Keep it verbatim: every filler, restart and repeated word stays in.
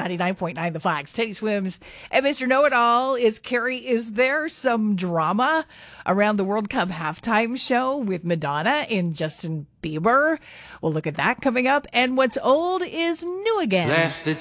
ninety-nine point nine The Flags. Teddy Swims and Mister Know-It-All. Is Carrie, is there some drama around the World Cup halftime show with Madonna and Justin Bieber? We'll look at that coming up. And what's old is new again. Left the